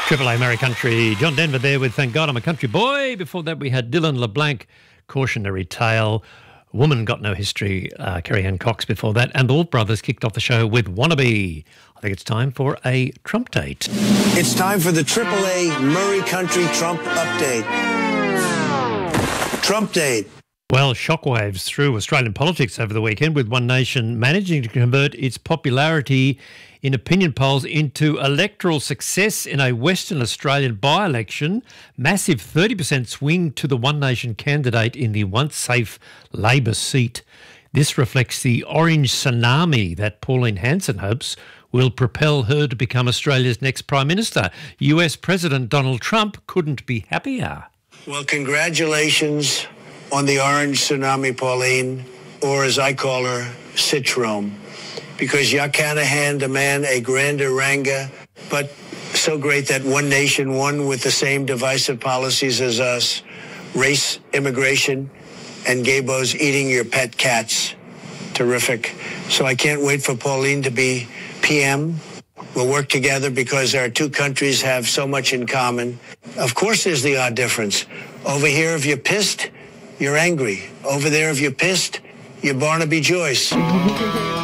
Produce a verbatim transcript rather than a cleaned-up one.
Triple A Murray Country. John Denver there with Thank God I'm a Country Boy. Before that we had Dylan LeBlanc, Cautionary Tale. Woman Got No History, uh, Kerry Ann Cox before that. And the Wolf Brothers kicked off the show with Wannabe. I think it's time for a Trump date. It's time for the Triple A Murray Country Trump update. Trump date. Well, shockwaves through Australian politics over the weekend, with One Nation managing to convert its popularity in opinion polls into electoral success in a Western Australian by-election. Massive thirty percent swing to the One Nation candidate in the once safe Labor seat. This reflects the orange tsunami that Pauline Hanson hopes will propel her to become Australia's next Prime Minister. U S President Donald Trump couldn't be happier. Well, congratulations on the orange tsunami, Pauline, or as I call her, Citrome, because you can't hand a man a grander ranga, but so great that One Nation won with the same divisive policies as us, race, immigration, and gaybos eating your pet cats. Terrific. So I can't wait for Pauline to be P M. We'll work together because our two countries have so much in common. Of course, there's the odd difference. Over here, if you're pissed, you're angry. Over there, if you're pissed, you're Barnaby Joyce.